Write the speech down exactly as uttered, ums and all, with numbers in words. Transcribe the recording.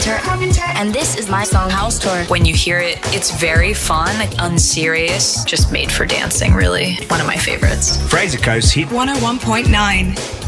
And this is my song, House Tour. When you hear it, it's very fun, unserious, just made for dancing, really. One of my favorites. Fraser Coast hit one oh one point nine.